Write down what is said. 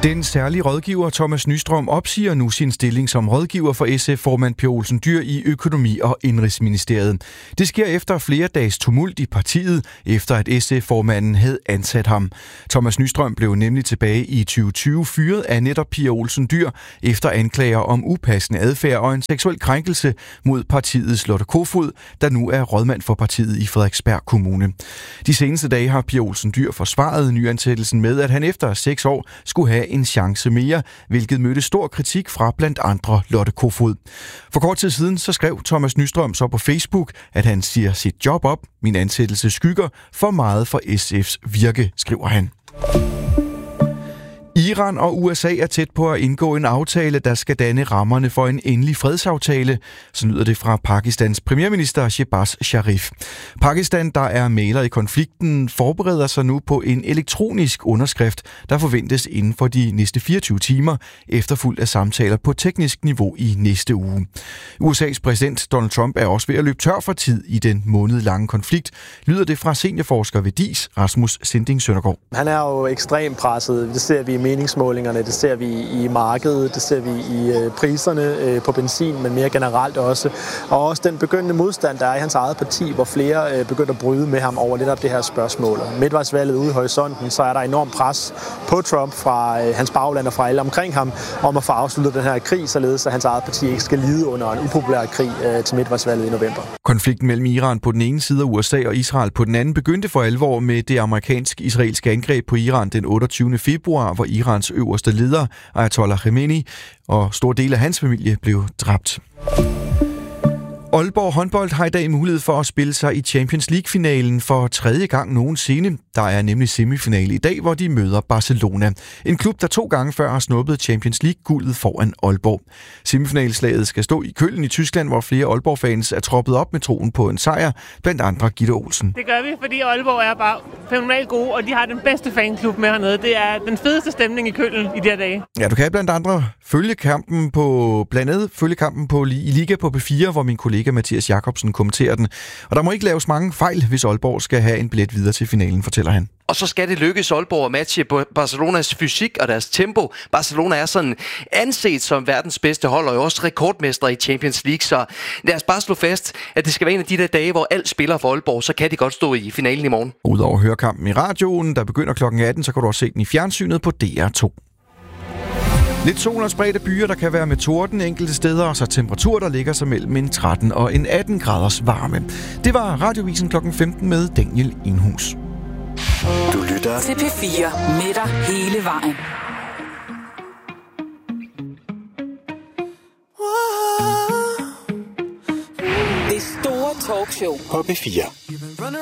Den særlige rådgiver Thomas Nystrøm opsiger nu sin stilling som rådgiver for SF-formand Per Olsen Dyhr i Økonomi- og Indenrigsministeriet. Det sker efter flere dages tumult i partiet, efter at SF-formanden havde ansat ham. Thomas Nystrøm blev nemlig tilbage i 2020 fyret af netop Per Olsen Dyhr efter anklager om upassende adfærd og en seksuel krænkelse mod partiets Lotte Kofod, der nu er rådmand for partiet i Frederiksberg Kommune. De seneste dage har Per Olsen Dyhr forsvaret nyansættelsen med, at han efter 6 år skulle have en chance mere, hvilket mødte stor kritik fra blandt andre Lotte Kofod. For kort tid siden så skrev Thomas Nystrøm så på Facebook, at han siger sit job op. Min ansættelse skygger for meget for SF's virke, skriver han. Iran og USA er tæt på at indgå en aftale, der skal danne rammerne for en endelig fredsaftale. Så lyder det fra Pakistans premierminister Shehbaz Sharif. Pakistan, der er mægler i konflikten, forbereder sig nu på en elektronisk underskrift, der forventes inden for de næste 24 timer, efterfulgt af samtaler på teknisk niveau i næste uge. USA's præsident Donald Trump er også ved at løbe tør for tid i den månedlange konflikt, lyder det fra seniorforsker ved DIS, Rasmus Sinding Søndergaard. Han er jo ekstremt presset. Det ser vi i meningsmålingerne, det ser vi i markedet, det ser vi i priserne på benzin, men mere generelt også. Og også den begyndende modstand, der er i hans eget parti, hvor flere begynder at bryde med ham over netop det her spørgsmål. Midtvejsvalget ude i horisonten, så er der enormt pres på Trump fra hans bagland og fra alle omkring ham, om at få afsluttet den her krig, således at hans eget parti ikke skal lide under en upopulær krig til midtvejsvalget i november. Konflikten mellem Iran på den ene side af USA og Israel på den anden begyndte for alvor med det amerikansk-israelske angreb på Iran den 28. februar, hvor Irans øverste leder, Ayatollah Khamenei, og store dele af hans familie blev dræbt. Aalborg håndbold har i dag mulighed for at spille sig i Champions League-finalen for 3. gang nogensinde. Der er nemlig semifinale i dag, hvor de møder Barcelona. En klub, der 2 gange før har snuppet Champions League-guldet foran Aalborg. Semifinalslaget skal stå i Køln i Tyskland, hvor flere Aalborg-fans er troppet op med troen på en sejr, blandt andre Gitte Olsen. Det gør vi, fordi Aalborg er bare fænomenalt gode, og de har den bedste fanklub med hernede. Det er den fedeste stemning i Køln i de her dage. Ja, du kan blandt andre følge kampen på i Liga på B4, hvor min kollega Mathias Jacobsen kommenterer den. Og der må ikke laves mange fejl, hvis Aalborg skal have en billet videre til finalen, fortæller han. Og så skal det lykkes Aalborg at matche Barcelonas fysik og deres tempo. Barcelona er sådan anset som verdens bedste hold, og er også rekordmester i Champions League. Så lad os bare slå fast, at det skal være en af de der dage, hvor alt spiller for Aalborg, så kan de godt stå i finalen i morgen. Udover at høre kampen i radioen, der begynder kl. 18, så kan du også se den i fjernsynet på DR2. Lidt sol og spredte byer, der kan være med torden enkelte steder, og så temperatur, der ligger sig mellem en 13 og en 18 graders varme. Det var Radiovisen kl. 15 med Daniel Enhus. Du lytter til P4 med dig hele vejen. Det store talkshow på P4.